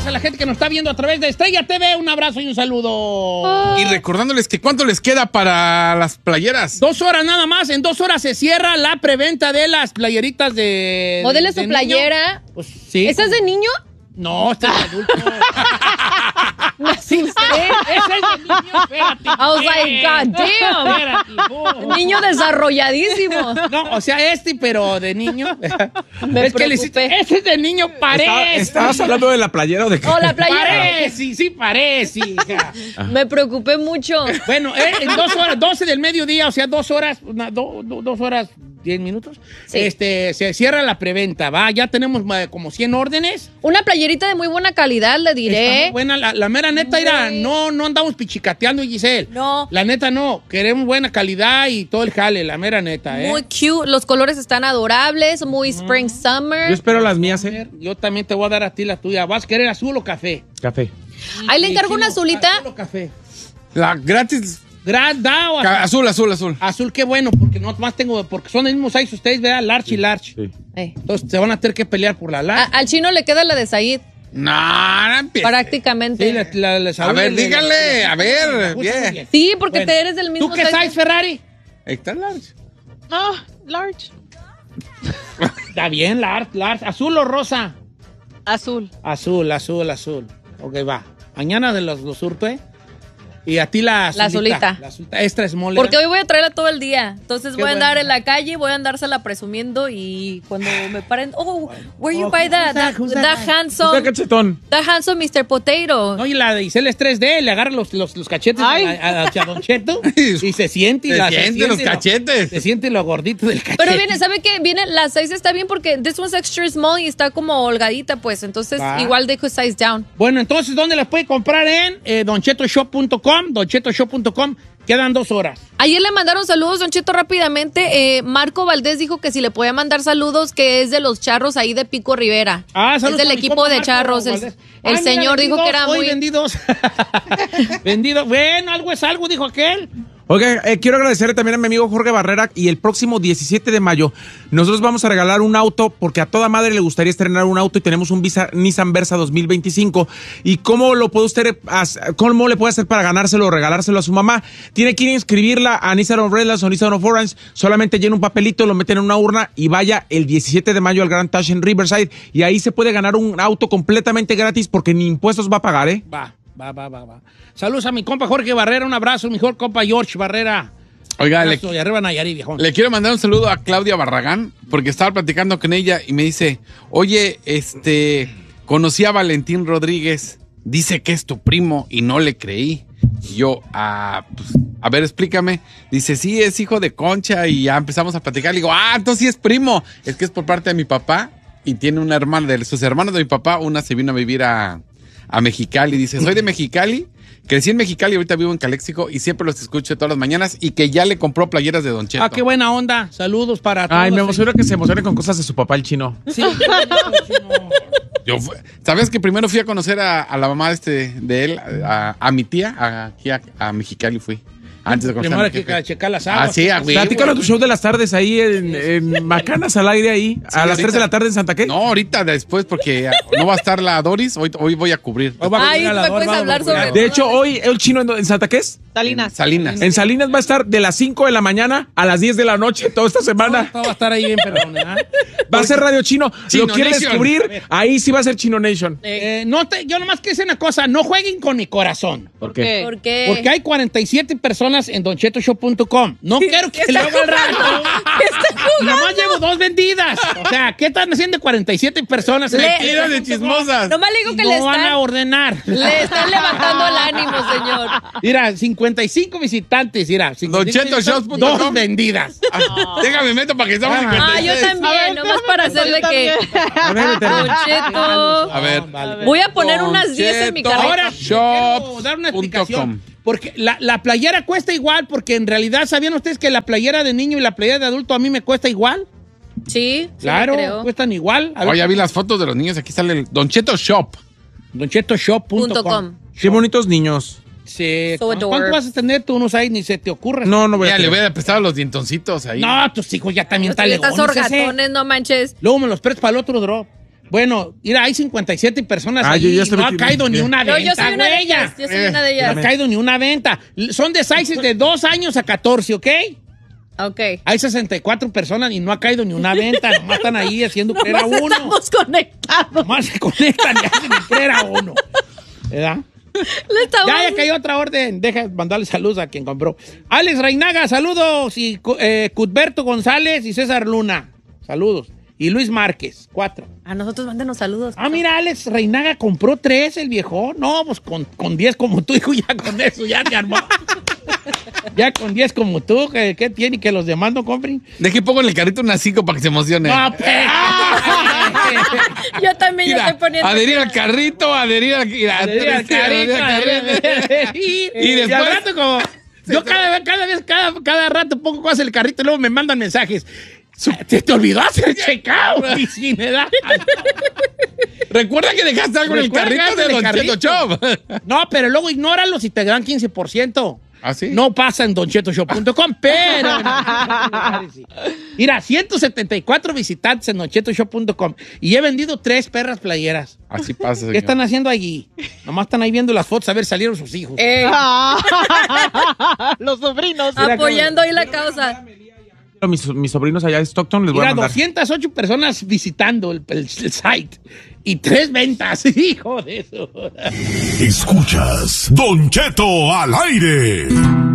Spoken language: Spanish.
gracias a la gente que nos está viendo a través de Estrella TV. Un abrazo y un saludo. Y recordándoles que ¿cuánto les queda para las playeras? 2 horas nada más. En 2 horas se cierra la preventa de las playeritas de... Modele su playera. Pues sí. ¿Esa es de niño? No, este es de adulto. Me asusté. Ese es de niño, espérate. I was like, God damn. Espérate. Niño desarrolladísimo. No, o sea, pero de niño. Me es que le hiciste, preocupé. ese es de niño, parece. ¿Estabas hablando de la playera o de qué? Oh, la playera. Parece, sí, parece. Hija. Me preocupé mucho. Bueno, en 2 horas, 12 del mediodía, o sea, 2 horas, 2 horas, 10 minutos, Sí. se cierra la preventa, ¿va? Ya tenemos como 100 órdenes. Una playerita de muy buena calidad, le Está diré. muy buena, la mera neta, mira, no andamos pichicateando, Giselle. No. La neta no, queremos buena calidad y todo el jale, la mera neta, ¿eh? Muy cute. Los colores están adorables. Muy spring, summer. Yo espero las mías, Yo también te voy a dar a ti la tuya. ¿Vas a querer azul o café? Café. Ahí le encargo Sí, una chino, azulita. ¿Azul o café? La gratis. ¿Da o azul? Azul, azul, azul. Azul, qué bueno, porque no más tengo, porque son el mismo size ustedes, ¿verdad? Large y large. Sí. Entonces se van a tener que pelear por la large. Al chino le queda la de Said. No empieza. Prácticamente. Sí, A ver, dígale, a ver, bien. Sí, porque Bueno, te eres del mismo ¿Tú qué size, Ferrari? Está large. No, large. Está bien, large. ¿Azul o rosa? Azul. Azul. Ok, va. Mañana de los surto, ¿eh? Y a ti la azulita. La azulita extra small. Porque hoy voy a traerla todo el día. Entonces Qué voy a andar bueno. en la calle, voy a andársela presumiendo y cuando me paren, where you buy that? who's That that? Mira, handsome, cachetón. that handsome Mr. Potato. No, y la de Isel es 3D, le agarra los cachetes Ay. a Don Cheto y se siente. Se siente los cachetes. Se siente lo gordito del cachete. Pero viene, ¿sabe qué? Viene, la size está bien porque this one's extra small y está como holgadita, pues. Entonces, Va. igual dejo size down. Bueno, entonces, ¿dónde las puede comprar? En donchetoshop.com, donchetoshop.com. Quedan 2 horas. Ayer le mandaron saludos, Don Cheto, rápidamente. Marco Valdés dijo que si le podía mandar saludos, que es de los charros ahí de Pico Rivera. Saludos es del a mi equipo compa de Marco charros. Valdés. El Mira, señor dijo que era hoy muy... vendidos. Vendido. Bueno, algo es algo, dijo aquel. Oiga, quiero agradecerle también a mi amigo Jorge Barrera y el próximo 17 de mayo nosotros vamos a regalar un auto porque a toda madre le gustaría estrenar un auto y tenemos un Nissan Versa 2025 y cómo le puede hacer para ganárselo o regalárselo a su mamá. Tiene que ir a inscribirla a Nissan of Redlands o Nissan of Orange, solamente llena un papelito, lo meten en una urna y vaya el 17 de mayo al Grand Touch en Riverside y ahí se puede ganar un auto completamente gratis porque ni impuestos va a pagar, ¿eh? Va. Saludos a mi compa Jorge Barrera, un abrazo, mi mejor compa George Barrera. Oiga, Y arriba Nayarit, viejón. le quiero mandar un saludo a Claudia Barragán porque estaba platicando con ella y me dice, oye, conocí a Valentín Rodríguez, dice que es tu primo y no le creí. Y yo, pues, a ver, explícame. Dice, sí, es hijo de Concha y ya empezamos a platicar. Le digo, entonces sí es primo. Es que es por parte de mi papá y tiene una hermana, de sus hermanos de mi papá, una se vino a vivir a Mexicali. Dice, soy de Mexicali. Crecí en Mexicali, ahorita vivo en Caléxico y siempre los escucho todas las mañanas y que ya le compró playeras de Don Cheto. Qué buena onda. Saludos para todos. Ay, me emociona que se emocione con cosas de su papá el chino. Sí. ¿Sabes que primero fui a conocer a la mamá de él, a mi tía, aquí a Mexicali fui? Antes de conocer Primero a hay mi jefe. que checar las aguas. Sí, güey. Platícanos tu show de las tardes ahí en Macanas al aire ahí, a las ahorita. 3 de la tarde en Santa ¿qué? No, ahorita después porque no va a estar la Doris, hoy voy a cubrir. Ay, me puedes hablar sobre... De hecho, hoy el chino en Santa ¿qué es? Salinas. Salinas. En Salinas va a estar de las 5 de la mañana a las 10 de la noche toda esta semana. Todo va a estar ahí bien, perdón. Va a ser Radio Chino. Chino ¿Lo quieres Nation. descubrir? Ahí sí va a ser Chino Nation. Yo nomás quiero decir una cosa, no jueguen con mi corazón. ¿Por qué? ¿Por qué? Porque hay 47 personas en donchetoshop.com. No quiero que luego al rato. Nomás llevo 2 vendidas. O sea, ¿qué están haciendo 47? Personas? Mentiras de chismosas. Nomás le digo que No van a ordenar. le están levantando el ánimo, señor. Mira, 55 visitantes, mira. 55 Donchetoshop.com. 2 vendidas. Déjame meto para que estamos 56. Yo también, nomás para hacerle que... A ver, vete. Don Cheto. A ver. Voy a poner unas 10 en mi carrera. Ahora quiero dar una explicación. Porque la playera cuesta igual, porque en realidad, ¿sabían ustedes que la playera de niño y la playera de adulto a mí me cuesta igual? Sí, Claro, creo. cuestan igual. A ver, Oye, ya vi las fotos de los niños. Aquí sale el Don Cheto Shop. donchetoshop.com. Qué bonitos niños. Sí. So ¿Cuánto adorable. vas a tener tú? No sabes, ni se te ocurre. No voy a Ya le creer. voy a prestar los dientoncitos ahí. No, tus hijos ya también están Estas legones. orgatones, no manches. Luego me los prestas para el otro drop. Bueno, mira, hay 57 personas Ah, ahí yo ya y estoy no ha metido. caído ni una No, venta, yo soy una de güey. ellas. Yo soy una de No ha ellas. caído ni una venta. Son de sizes de 2 años a 14, ¿ok? Ok. Hay 64 personas y no ha caído ni una venta. Nomás están ahí haciendo creer a Nomás uno. estamos conectados. Nomás se conectan y hacen creer a uno. ¿Verdad? Le estamos... Ya cayó otra orden. Deja mandarle saludos a quien compró. Alex Reinaga, saludos. Y Cudberto González y César Luna. Saludos. Y Luis Márquez, 4. A nosotros mándenos saludos. Ah, mira, Alex Reinaga compró 3, el viejo. No, pues con 10 como tú, hijo, ya con eso, ya me armó. Ya con 10 como tú, ¿qué tiene? Que los demás no compren. Dejé pongo en el carrito unas 5 para que se emocione. No, pues. Yo también ya Mira, estoy poniendo... adherir al carrito, adherir al Adherir al carrito, adherir. Y después- al rato como... Yo cada rato pongo cosas en el carrito y luego me mandan mensajes. Te olvidó hacer checkout. Y sí, me da. Recuerda que dejaste algo en el Recuerda que carrito de dejaste Don en el Cheto carrito. Shop. No, pero luego ignóralo si te dan 15%. ¿Ah, sí? No pasa en donchetoshow.com, pero... Mira, 174 visitantes en donchetoshow.com y he vendido 3 perras playeras. Así pasa, señor. ¿Qué están haciendo allí? Nomás están ahí viendo las fotos a ver salieron sus hijos. Los sobrinos. Apoyando ahí la causa. Mis sobrinos allá de Stockton les voy Mira, a mandar. 208 personas visitando el site y 3 ventas. Hijo de eso. Escuchas Don Cheto al aire.